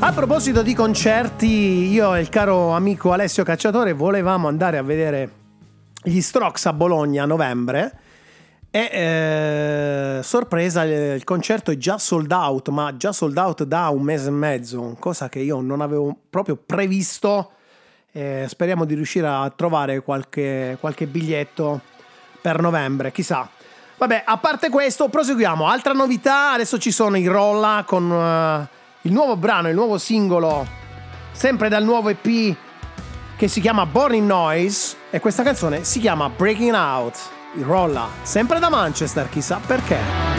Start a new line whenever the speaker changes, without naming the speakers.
A proposito di concerti, io e il caro amico Alessio Cacciatore volevamo andare a vedere gli Strokes a Bologna a novembre e sorpresa, il concerto è già sold out, ma già sold out da un mese e mezzo, cosa che io non avevo proprio previsto. Speriamo di riuscire a trovare qualche biglietto per novembre, chissà. Vabbè, a parte questo, proseguiamo. Altra novità, adesso ci sono i Rolla con il nuovo brano, il nuovo singolo, sempre dal nuovo EP che si chiama Born in Noise, e questa canzone si chiama Breaking Out. I Rolla, sempre da Manchester, chissà perché.